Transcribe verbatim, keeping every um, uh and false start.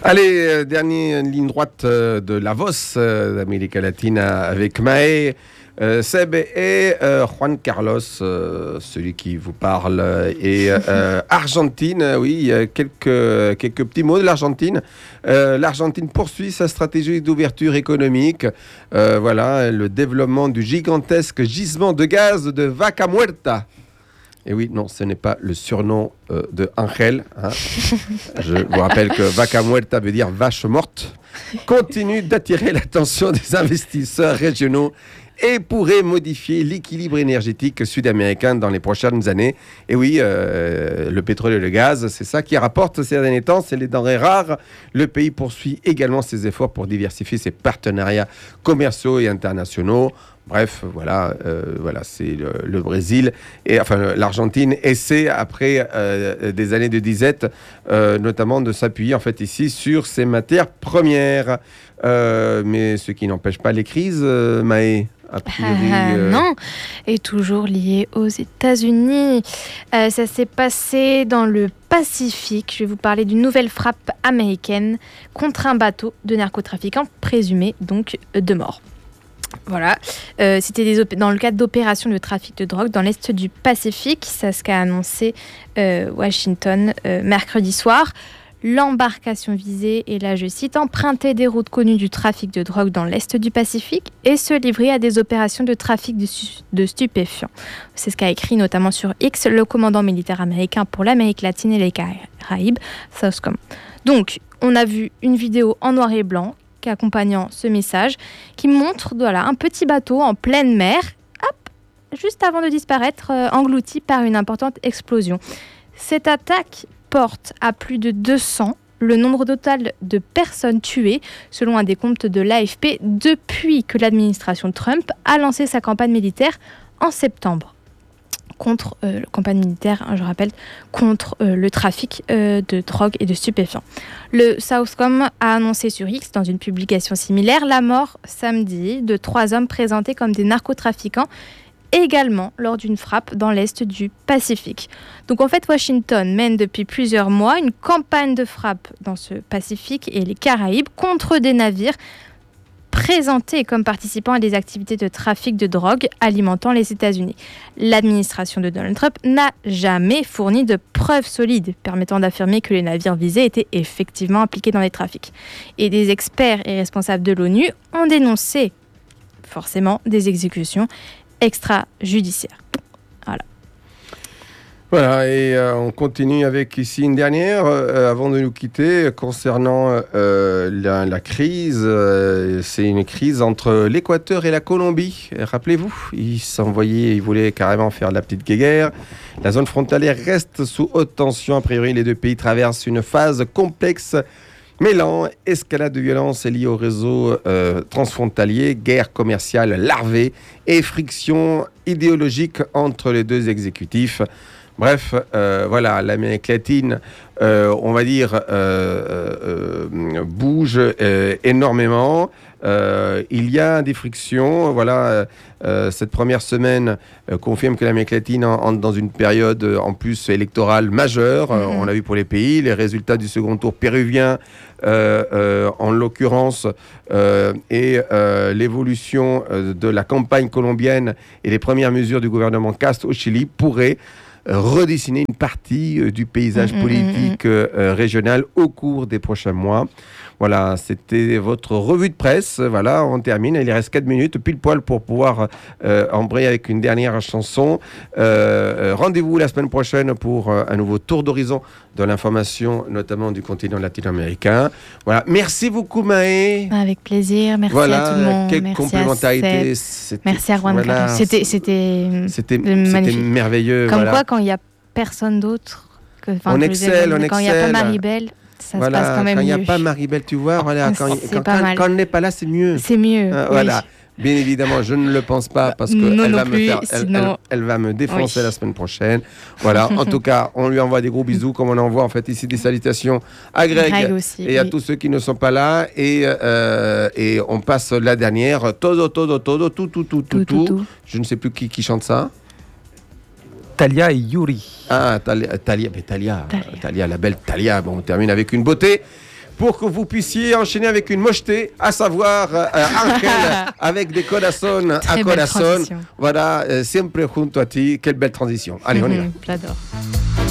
Allez, euh, dernière ligne droite euh, de la V O S euh, d'Amérique latine avec Maë, euh, Seb et euh, Juan Carlos, euh, celui qui vous parle. Et euh, Argentine, oui, quelques, quelques petits mots de l'Argentine. Euh, L'Argentine poursuit sa stratégie d'ouverture économique. Euh, voilà, le développement du gigantesque gisement de gaz de Vaca Muerta. Et oui, non, ce n'est pas le surnom euh, de Angel. Hein. Je vous rappelle que Vaca Muerta veut dire vache morte. Continue d'attirer l'attention des investisseurs régionaux et pourrait modifier l'équilibre énergétique sud-américain dans les prochaines années. Et oui, euh, le pétrole et le gaz, c'est ça qui rapporte ces derniers temps, c'est les denrées rares. Le pays poursuit également ses efforts pour diversifier ses partenariats commerciaux et internationaux. Bref, voilà, euh, voilà, c'est le, le Brésil et enfin l'Argentine essaie après euh, des années de disette, euh, notamment de s'appuyer en fait ici sur ces matières premières, euh, mais ce qui n'empêche pas les crises, euh, Maë. A priori, euh... non, est toujours lié aux États-Unis. Euh, ça s'est passé dans le Pacifique. Je vais vous parler d'une nouvelle frappe américaine contre un bateau de narcotrafiquants présumés donc de mort. Voilà, euh, c'était des opé- dans le cadre d'opérations de trafic de drogue dans l'est du Pacifique. C'est ce qu'a annoncé euh, Washington euh, mercredi soir. L'embarcation visée est là, je cite, emprunter des routes connues du trafic de drogue dans l'est du Pacifique et se livrer à des opérations de trafic de, su- de stupéfiants. C'est ce qu'a écrit notamment sur X le commandant militaire américain pour l'Amérique latine et les Caraïbes, Southcom. Donc, on a vu une vidéo en noir et blanc accompagnant ce message qui montre voilà, un petit bateau en pleine mer, hop, juste avant de disparaître, euh, englouti par une importante explosion. Cette attaque porte à plus de deux cents le nombre total de personnes tuées, selon un décompte de l'A F P, depuis que l'administration Trump a lancé sa campagne militaire en septembre. Contre euh, la campagne militaire, hein, je rappelle, contre euh, le trafic euh, de drogue et de stupéfiants. Le Southcom a annoncé sur X, dans une publication similaire, la mort samedi de trois hommes présentés comme des narcotrafiquants, également lors d'une frappe dans l'est du Pacifique. Donc en fait, Washington mène depuis plusieurs mois une campagne de frappe dans ce Pacifique et les Caraïbes contre des navires présentés comme participants à des activités de trafic de drogue alimentant les États-Unis. L'administration de Donald Trump n'a jamais fourni de preuves solides permettant d'affirmer que les navires visés étaient effectivement impliqués dans les trafics. Et des experts et responsables de l'ONU ont dénoncé forcément des exécutions extrajudiciaires. Voilà. Voilà, et euh, on continue avec ici une dernière, euh, avant de nous quitter, concernant euh, la, la crise. Euh, c'est une crise entre l'Équateur et la Colombie. Et rappelez-vous, ils s'envoyaient, ils voulaient carrément faire de la petite guéguerre. La zone frontalière reste sous haute tension. A priori, les deux pays traversent une phase complexe, mêlant escalade de violence liée au réseau euh, transfrontalier, guerre commerciale larvée et friction idéologique entre les deux exécutifs. Bref, euh, voilà, l'Amérique latine, euh, on va dire, euh, euh, bouge euh, énormément. Euh, il y a des frictions. Voilà, euh, cette première semaine euh, confirme que l'Amérique latine entre dans une période euh, en plus électorale majeure. Mm-hmm. Euh, on l'a vu pour les pays. Les résultats du second tour péruvien, euh, euh, en l'occurrence, euh, et euh, l'évolution euh, de la campagne colombienne et les premières mesures du gouvernement Castro au Chili pourraient redessiner une partie euh, du paysage mmh, politique mmh, mmh. Euh, régional au cours des prochains mois. Voilà, c'était votre revue de presse. Voilà, on termine. Il reste quatre minutes, pile poil, pour pouvoir euh, embrayer avec une dernière chanson. Euh, rendez-vous la semaine prochaine pour euh, un nouveau tour d'horizon de l'information, notamment du continent latino-américain. Voilà, merci beaucoup, Maë. Avec plaisir. Merci voilà, à tout le monde. Quelle merci complémentarité. À merci à Juan voilà, Carlos. C'était, c'était, c'était, c'était merveilleux. Comme voilà. quoi, quand il n'y a personne d'autre, que, on excelle, on quand il n'y a pas Maribel, ça voilà, se passe quand même quand mieux. Quand il n'y a pas Maribel, tu vois, voilà, quand, quand, quand, quand elle n'est pas là, c'est mieux. C'est mieux. Euh, oui. Voilà. Bien évidemment, je ne le pense pas parce qu'elle va, plus, me faire, elle, sinon... elle, elle va me défoncer oui. la semaine prochaine. Voilà. En tout cas, on lui envoie des gros bisous, comme on envoie en fait ici des salutations à Greg, Greg aussi, et oui. à tous ceux qui ne sont pas là. Et, euh, et on passe la dernière. Todo, todo, todo, tout, tout, tout, tout, tout. tout. Je ne sais plus qui, qui chante ça. Talia et Yuri. Ah, Talia, Talia, mais Talia, Talia, Talia, la belle Talia. Bon, on termine avec une beauté. pour que vous puissiez enchaîner avec une mocheté, à savoir euh, Angel avec des corazones à Très belle corazon. transition. Voilà, euh, siempre junto a ti. Quelle belle transition. Allez, on y va. Mhm, J'adore.